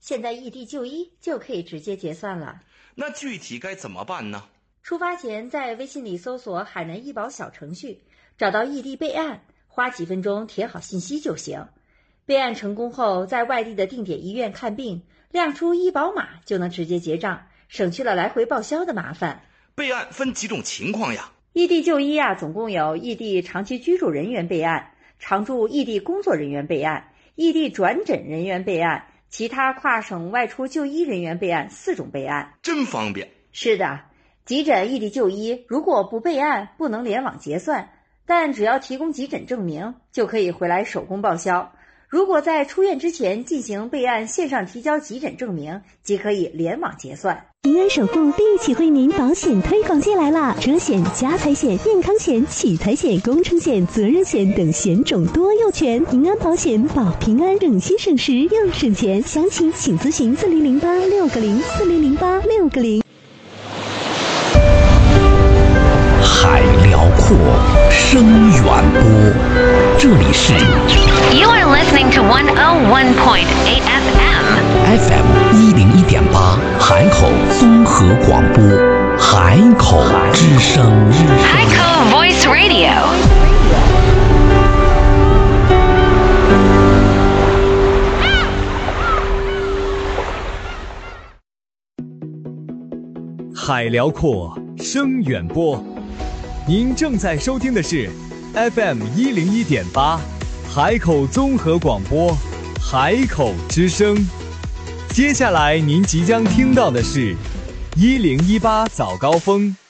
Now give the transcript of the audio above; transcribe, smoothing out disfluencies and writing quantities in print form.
现在异地就医就可以直接结算了。 那具体该怎么办呢？ 出发前在微信里搜索海南医保小程序，找到异地备案，花几分钟填好信息就行。备案成功后，在外地的定点医院看病，亮出医保码就能直接结账，省去了来回报销的麻烦。 备案分几种情况呀？ 异地就医总共有异地长期居住人员备案、常驻异地工作人员备案、异地转诊人员备案、其他跨省外出就医人员备案4种备案。 真方便。 是的，急诊异地就医如果不备案不能联网结算，但只要提供急诊证明就可以回来手工报销。如果在出院之前进行备案线上提交急诊证明，即可以联网结算。 平安守护立体惠民保险推广季来啦！车险、家财险、健康险、取财险、工程险、责任险等险种多又全，平安保险保平安，省心省时又省钱。详情请咨询4008-6404008-640。 海辽阔，声远播，这里是 You are listening to 101.8 FM 101.8海口综合广播，海口之声， 海口 Voice Radio。 海辽阔，声远播。您正在收听的是 FM 101.8海口综合广播，海口之声。接下来您即将听到的是1018早高峰。